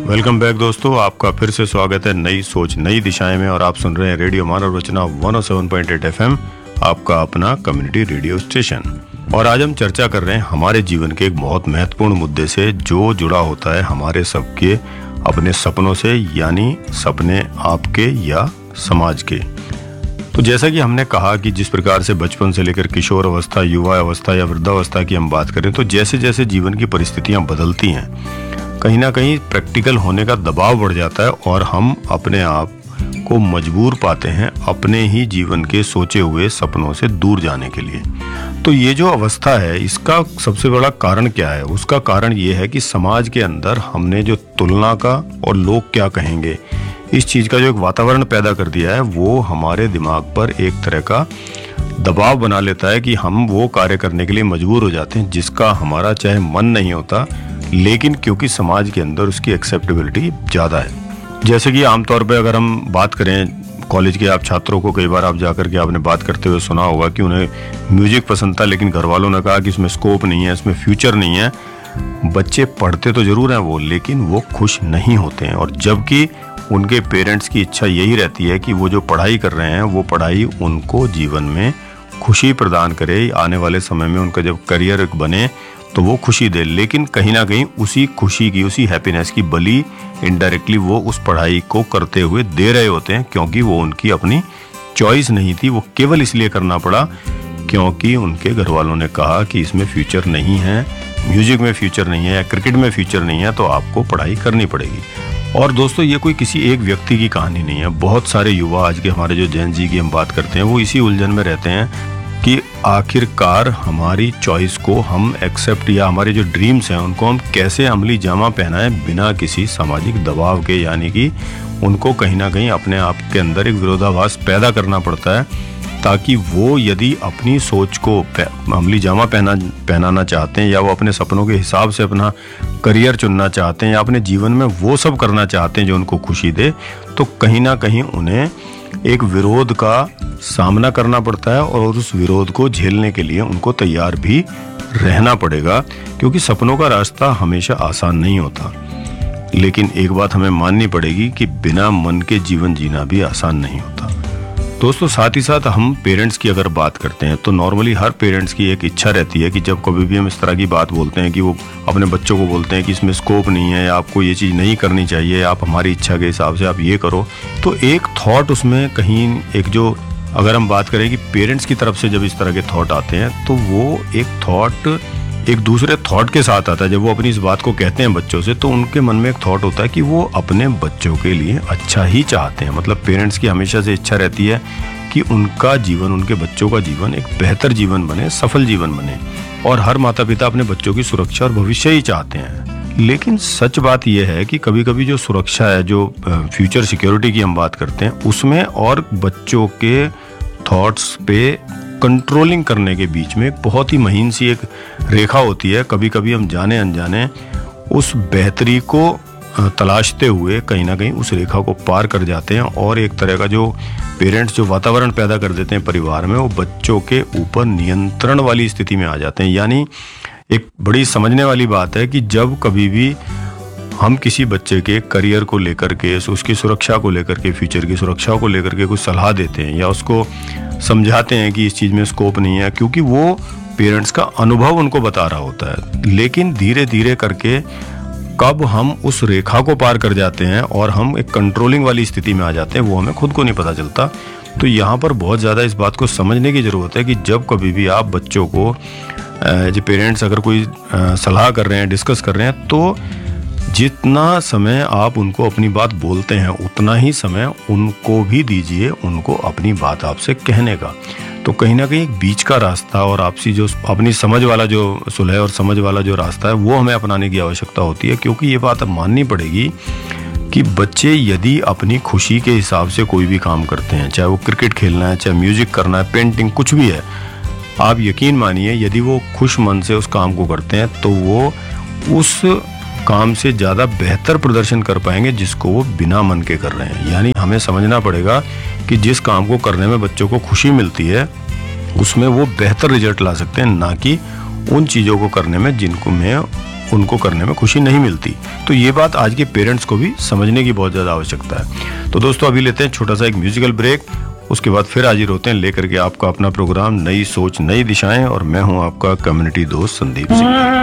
Welcome back दोस्तों, आपका फिर से स्वागत है नई सोच नई दिशाएं में। और आप सुन रहे हैं रेडियो मानव रचना 107.8 FM, आपका अपना कम्युनिटी रेडियो स्टेशन। और आज हम चर्चा कर रहे हैं हमारे जीवन के एक बहुत महत्वपूर्ण मुद्दे से जो जुड़ा होता है हमारे सबके अपने सपनों से, यानी सपने आपके या समाज के। तो जैसा कि हमने कहा कि जिस प्रकार से बचपन से लेकर किशोर अवस्था, युवा अवस्था या वृद्धावस्था की हम बात करें, तो जैसे जैसे जीवन की परिस्थितियां बदलती हैं, कहीं ना कहीं प्रैक्टिकल होने का दबाव बढ़ जाता है और हम अपने आप को मजबूर पाते हैं अपने ही जीवन के सोचे हुए सपनों से दूर जाने के लिए। तो ये जो अवस्था है, इसका सबसे बड़ा कारण क्या है? उसका कारण ये है कि समाज के अंदर हमने जो तुलना का और लोग क्या कहेंगे, इस चीज़ का जो एक वातावरण पैदा कर दिया है, वो हमारे दिमाग पर एक तरह का दबाव बना लेता है कि हम वो कार्य करने के लिए मजबूर हो जाते हैं जिसका हमारा चाहे मन नहीं होता, लेकिन क्योंकि समाज के अंदर उसकी एक्सेप्टेबिलिटी ज़्यादा है। जैसे कि आमतौर पे अगर हम बात करें कॉलेज के आप छात्रों को, कई बार आप जाकर के आपने बात करते हुए सुना होगा कि उन्हें म्यूजिक पसंद था, लेकिन घर वालों ने कहा कि इसमें स्कोप नहीं है, इसमें फ्यूचर नहीं है। बच्चे पढ़ते तो जरूर हैं वो, लेकिन वो खुश नहीं होते हैं। और जबकि उनके पेरेंट्स की इच्छा यही रहती है कि वो जो पढ़ाई कर रहे हैं वो पढ़ाई उनको जीवन में खुशी प्रदान करे, आने वाले समय में उनका जब करियर बने तो वो खुशी दे। लेकिन कहीं ना कहीं उसी खुशी की, उसी हैप्पीनेस की बलि इनडायरेक्टली वो उस पढ़ाई को करते हुए दे रहे होते हैं, क्योंकि वो उनकी अपनी चॉइस नहीं थी। वो केवल इसलिए करना पड़ा क्योंकि उनके घर वालों ने कहा कि इसमें फ्यूचर नहीं है, म्यूजिक में फ्यूचर नहीं है या क्रिकेट में फ्यूचर नहीं है, तो आपको पढ़ाई करनी पड़ेगी। और दोस्तों, ये कोई किसी एक व्यक्ति की कहानी नहीं है। बहुत सारे युवा आज के हमारे जो जेन जी की हम बात करते हैं, वो इसी उलझन में रहते हैं कि आखिरकार हमारी चॉइस को हम एक्सेप्ट, या हमारे जो ड्रीम्स हैं उनको हम कैसे अमली जामा पहनाएं बिना किसी सामाजिक दबाव के। यानी कि उनको कहीं ना कहीं अपने आप के अंदर एक विरोधाभास पैदा करना पड़ता है, ताकि वो यदि अपनी सोच को अमली जामा पहनाना चाहते हैं, या वो अपने सपनों के हिसाब से अपना करियर चुनना चाहते हैं, या अपने जीवन में वो सब करना चाहते हैं जो उनको खुशी दे, तो कहीं ना कहीं उन्हें एक विरोध का सामना करना पड़ता है और उस विरोध को झेलने के लिए उनको तैयार भी रहना पड़ेगा, क्योंकि सपनों का रास्ता हमेशा आसान नहीं होता। लेकिन एक बात हमें माननी पड़ेगी कि बिना मन के जीवन जीना भी आसान नहीं होता। दोस्तों, साथ ही साथ हम पेरेंट्स की अगर बात करते हैं तो नॉर्मली हर पेरेंट्स की एक इच्छा रहती है कि जब कभी भी हम इस तरह की बात बोलते हैं कि वो अपने बच्चों को बोलते हैं कि इसमें स्कोप नहीं है, या आपको ये चीज़ नहीं करनी चाहिए, आप हमारी इच्छा के हिसाब से आप ये करो, तो एक थॉट उसमें कहीं एक जो, अगर हम बात करें कि पेरेंट्स की तरफ से जब इस तरह के थॉट आते हैं, तो वो एक थॉट एक दूसरे थॉट के साथ आता है। जब वो अपनी इस बात को कहते हैं बच्चों से, तो उनके मन में एक थॉट होता है कि वो अपने बच्चों के लिए अच्छा ही चाहते हैं। मतलब पेरेंट्स की हमेशा से इच्छा रहती है कि उनका जीवन, उनके बच्चों का जीवन एक बेहतर जीवन बने, सफल जीवन बने। और हर माता पिता अपने बच्चों की सुरक्षा और भविष्य ही चाहते हैं। लेकिन सच बात यह है कि कभी कभी जो सुरक्षा है, जो फ्यूचर सिक्योरिटी की हम बात करते हैं, उसमें और बच्चों के थॉट्स पे कंट्रोलिंग करने के बीच में एक बहुत ही महीन सी एक रेखा होती है। कभी कभी हम जाने अनजाने उस बेहतरी को तलाशते हुए कहीं ना कहीं उस रेखा को पार कर जाते हैं, और एक तरह का जो पेरेंट्स जो वातावरण पैदा कर देते हैं परिवार में, वो बच्चों के ऊपर नियंत्रण वाली स्थिति में आ जाते हैं। यानी एक बड़ी समझने वाली बात है कि जब कभी भी हम किसी बच्चे के करियर को लेकर के, उसकी सुरक्षा को लेकर के, फ्यूचर की सुरक्षा को लेकर के कुछ सलाह देते हैं या उसको समझाते हैं कि इस चीज़ में स्कोप नहीं है, क्योंकि वो पेरेंट्स का अनुभव उनको बता रहा होता है। लेकिन धीरे धीरे करके कब हम उस रेखा को पार कर जाते हैं और हम एक कंट्रोलिंग वाली स्थिति में आ जाते हैं, वो हमें खुद को नहीं पता चलता। तो यहाँ पर बहुत ज़्यादा इस बात को समझने की ज़रूरत है कि जब कभी भी आप बच्चों को, जो पेरेंट्स अगर कोई सलाह कर रहे हैं, डिस्कस कर रहे हैं, तो जितना समय आप उनको अपनी बात बोलते हैं उतना ही समय उनको भी दीजिए, उनको अपनी बात आपसे कहने का। तो कहीं ना कहीं एक बीच का रास्ता और आपसी जो अपनी समझ वाला जो सुलह और समझ वाला जो रास्ता है, वो हमें अपनाने की आवश्यकता होती है। क्योंकि ये बात अब माननी पड़ेगी कि बच्चे यदि अपनी खुशी के हिसाब से कोई भी काम करते हैं, चाहे वो क्रिकेट खेलना है, चाहे म्यूजिक करना है, पेंटिंग, कुछ भी है, आप यकीन मानिए यदि वो खुश मन से उस काम को करते हैं तो वो उस काम से ज़्यादा बेहतर प्रदर्शन कर पाएंगे जिसको वो बिना मन के कर रहे हैं। यानी हमें समझना पड़ेगा कि जिस काम को करने में बच्चों को खुशी मिलती है, उसमें वो बेहतर रिजल्ट ला सकते हैं, ना कि उन चीज़ों को करने में जिनको में उनको करने में खुशी नहीं मिलती। तो ये बात आज के पेरेंट्स को भी समझने की बहुत ज़्यादा आवश्यकता है। तो दोस्तों अभी लेते हैं छोटा सा एक म्यूजिकल ब्रेक, उसके बाद फिर हाजिर होते हैं लेकर के आपका अपना प्रोग्राम नई सोच नई दिशाएं, और मैं हूं आपका कम्युनिटी दोस्त संदीप सिंह।